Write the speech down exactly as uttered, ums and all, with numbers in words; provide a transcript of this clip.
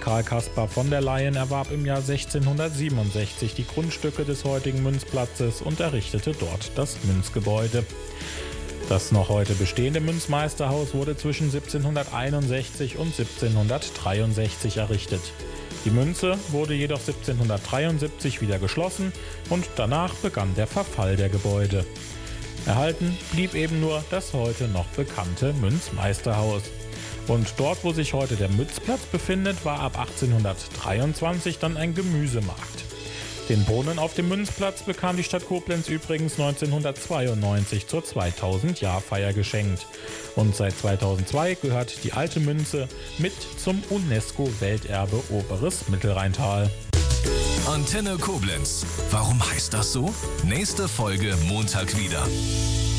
Karl Caspar von der Leyen erwarb im Jahr sechzehnhundertsiebenundsechzig die Grundstücke des heutigen Münzplatzes und errichtete dort das Münzgebäude. Das noch heute bestehende Münzmeisterhaus wurde zwischen siebzehnhunderteinundsechzig und siebzehnhundertdreiundsechzig errichtet. Die Münze wurde jedoch siebzehnhundertdreiundsiebzig wieder geschlossen und danach begann der Verfall der Gebäude. Erhalten blieb eben nur das heute noch bekannte Münzmeisterhaus. Und dort, wo sich heute der Münzplatz befindet, war ab achtzehnhundertdreiundzwanzig dann ein Gemüsemarkt. Den Brunnen auf dem Münzplatz bekam die Stadt Koblenz übrigens neunzehnhundertzweiundneunzig zur zweitausend-Jahr-Feier geschenkt. Und seit zweitausendzwei gehört die alte Münze mit zum UNESCO-Welterbe Oberes Mittelrheintal. Antenne Koblenz. Warum heißt das so? Nächste Folge Montag wieder.